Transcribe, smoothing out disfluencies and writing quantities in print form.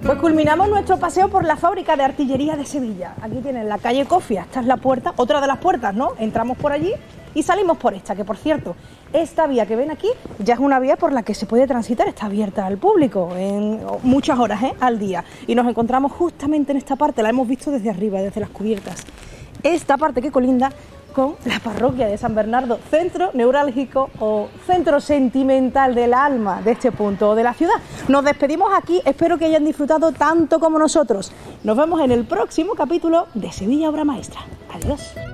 Pues culminamos nuestro paseo por la fábrica de artillería de Sevilla. Aquí tienen la calle Cofia, esta es la puerta, otra de las puertas, ¿no? Entramos por allí y salimos por esta, que por cierto, esta vía que ven aquí ya es una vía por la que se puede transitar, está abierta al público en muchas horas al día. Y nos encontramos justamente en esta parte, la hemos visto desde arriba, desde las cubiertas. Esta parte que colinda con la parroquia de San Bernardo, centro neurálgico o centro sentimental del alma de este punto de la ciudad. Nos despedimos aquí, espero que hayan disfrutado tanto como nosotros. Nos vemos en el próximo capítulo de Sevilla Obra Maestra. Adiós.